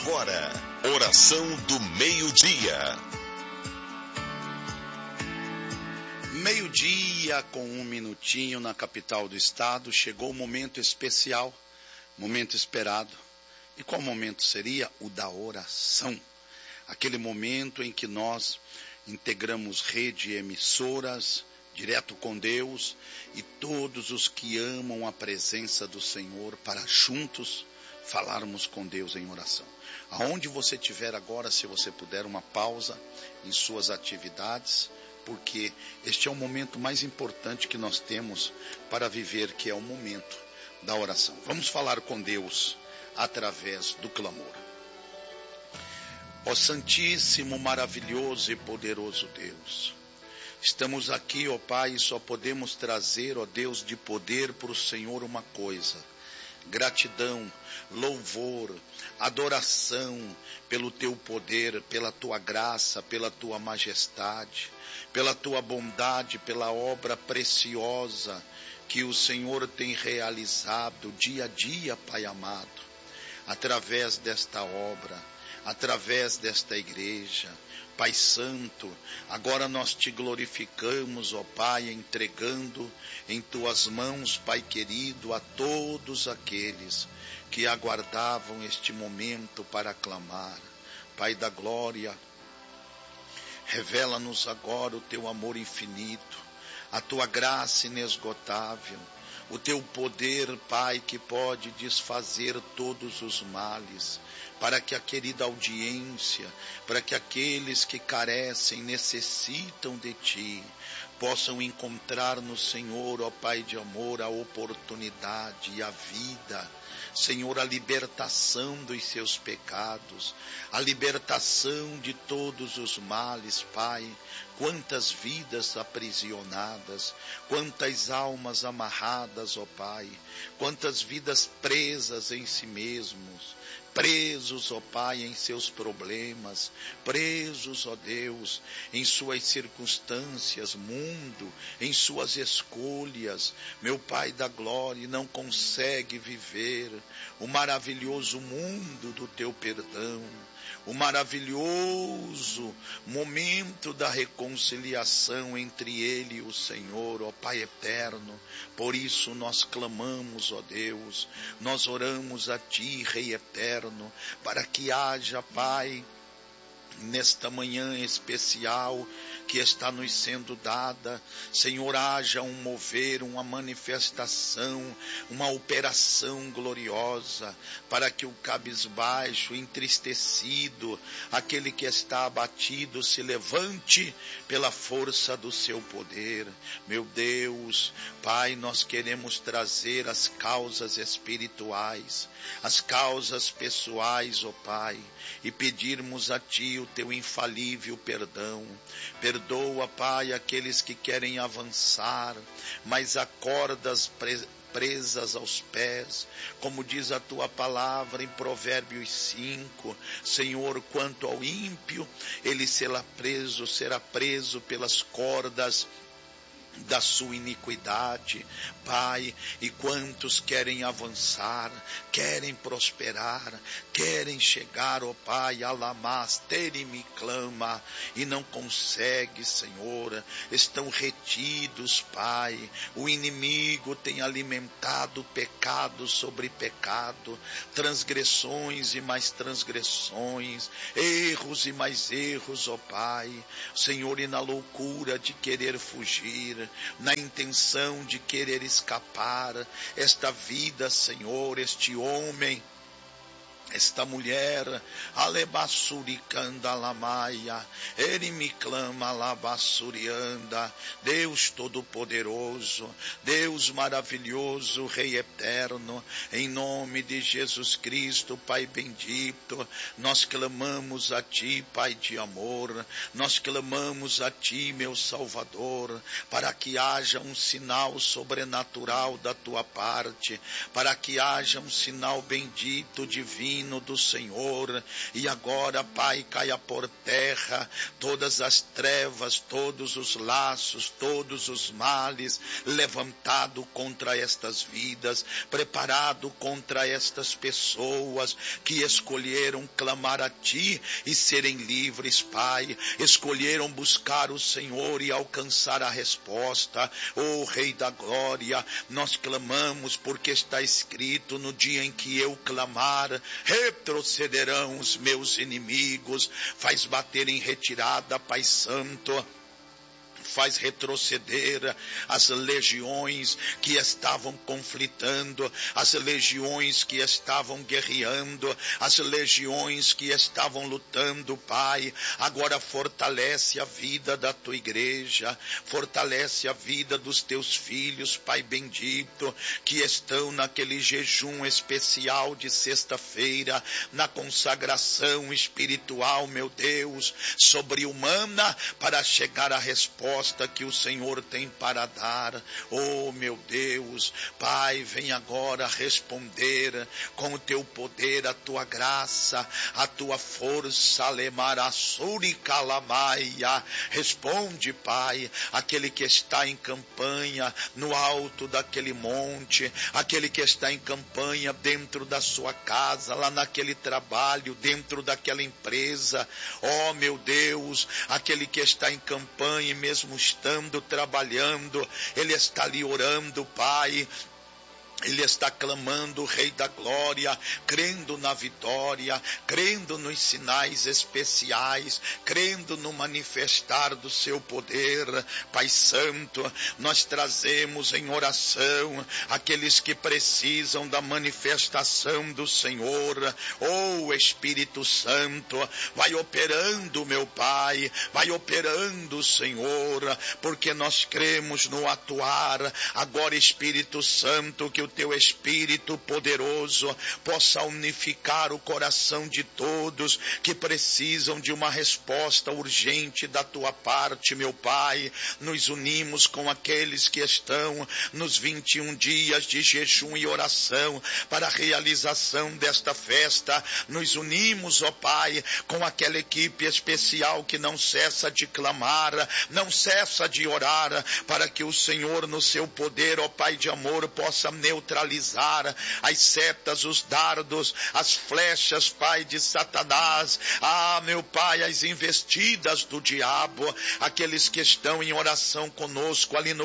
agora, oração do meio-dia. Meio-dia com 1 minutinho na capital do estado, chegou o momento especial, momento esperado. E qual momento seria? O da oração. Aquele momento em que nós integramos rede emissoras, direto com Deus, e todos os que amam a presença do Senhor para juntos falarmos com Deus em oração. Aonde você estiver agora, se você puder, uma pausa em suas atividades, porque este é o momento mais importante que nós temos para viver, que é o momento da oração. Vamos falar com Deus através do clamor. Ó Santíssimo, maravilhoso e poderoso Deus, estamos aqui, ó Pai, e só podemos trazer, ó Deus de poder, para o Senhor uma coisa: gratidão, louvor, adoração pelo teu poder, pela tua graça, pela tua majestade, pela tua bondade, pela obra preciosa que o Senhor tem realizado dia a dia, Pai amado, através desta obra, através desta igreja. Pai Santo, agora nós te glorificamos, ó Pai, entregando em tuas mãos, Pai querido, a todos aqueles que aguardavam este momento para clamar. Pai da glória, revela-nos agora o teu amor infinito, a tua graça inesgotável, o teu poder, Pai, que pode desfazer todos os males, para que a querida audiência, para que aqueles que carecem, necessitam de Ti, possam encontrar no Senhor, ó Pai de amor, a oportunidade e a vida, Senhor, a libertação dos seus pecados, a libertação de todos os males, Pai. Quantas vidas aprisionadas, quantas almas amarradas, ó Pai, quantas vidas presas em si mesmos, presos, ó Pai, em seus problemas, presos, ó Deus, em suas circunstâncias, mundo, em suas escolhas, meu Pai da glória, não consegue viver o maravilhoso mundo do teu perdão, o maravilhoso momento da reconciliação entre ele e o Senhor, ó Pai eterno. Por isso nós clamamos, ó Deus, nós oramos a Ti, Rei eterno, para que haja, Pai, nesta manhã especial que está nos sendo dada, Senhor, haja um mover, uma manifestação, uma operação gloriosa, para que o cabisbaixo, entristecido, aquele que está abatido, se levante pela força do seu poder. Meu Deus, Pai, nós queremos trazer as causas espirituais, as causas pessoais, ó Pai, e pedirmos a Ti o teu infalível perdão. Perdoa, Pai, aqueles que querem avançar, mas há cordas presas aos pés, como diz a tua palavra em Provérbios 5, Senhor, quanto ao ímpio, ele será preso pelas cordas da sua iniquidade, Pai, e quantos querem avançar, querem prosperar, querem chegar, ó Pai, alamastere me clama, e não consegue, Senhor, estão retidos, Pai, o inimigo tem alimentado pecado sobre pecado, transgressões e mais transgressões, erros e mais erros, ó Pai, Senhor, e na loucura de querer fugir, na intenção de querer escapar, esta vida, Senhor, este homem, esta mulher, alebasuricanda lamaia, ele me clama alabassurianda, Deus Todo-Poderoso, Deus maravilhoso, Rei eterno, em nome de Jesus Cristo, Pai bendito, nós clamamos a Ti, Pai de amor, nós clamamos a Ti, meu Salvador, para que haja um sinal sobrenatural da Tua parte, para que haja um sinal bendito, divino, reino do Senhor. E agora, Pai, caia por terra todas as trevas, todos os laços, todos os males levantado contra estas vidas, preparado contra estas pessoas que escolheram clamar a Ti e serem livres, Pai. Escolheram buscar o Senhor e alcançar a resposta. Ó Rei da Glória, nós clamamos porque está escrito: no dia em que eu clamar, retrocederão os meus inimigos. Faz bater em retirada, Pai Santo. Faz retroceder as legiões que estavam conflitando, as legiões que estavam guerreando, as legiões que estavam lutando, Pai. Agora fortalece a vida da Tua igreja, fortalece a vida dos Teus filhos, Pai bendito, que estão naquele jejum especial de sexta-feira, na consagração espiritual, meu Deus, sobre-humana, para chegar à resposta que o Senhor tem para dar. Oh meu Deus, Pai, vem agora responder com o Teu poder, a Tua graça, a Tua força. Lemarassuri calamaia. Responde, Pai, aquele que está em campanha no alto daquele monte, aquele que está em campanha dentro da sua casa, lá naquele trabalho, dentro daquela empresa. Oh meu Deus, aquele que está em campanha e mesmo estando trabalhando, ele está ali orando, Pai. Ele está clamando, Rei da Glória, crendo na vitória, crendo nos sinais especiais, crendo no manifestar do Seu poder. Pai Santo, nós trazemos em oração aqueles que precisam da manifestação do Senhor. Oh Espírito Santo, vai operando, meu Pai, vai operando, Senhor, porque nós cremos no atuar. Agora, Espírito Santo, que o Teu Espírito poderoso possa unificar o coração de todos que precisam de uma resposta urgente da Tua parte, meu Pai. Nos unimos com aqueles que estão nos 21 dias de jejum e oração para a realização desta festa. Nos unimos, ó Pai, com aquela equipe especial que não cessa de clamar, não cessa de orar, para que o Senhor, no Seu poder, ó Pai de amor, possa neutralizar as setas, os dardos, as flechas, Pai, de Satanás. Ah, meu Pai, as investidas do diabo. Aqueles que estão em oração conosco ali no